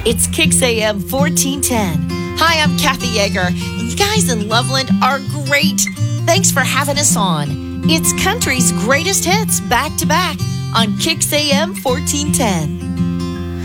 It's Kicks AM 1410. Hi, I'm Kathy Yeager, and you guys in Loveland are great. Thanks for having us on. It's country's greatest hits back to back on Kicks AM 1410.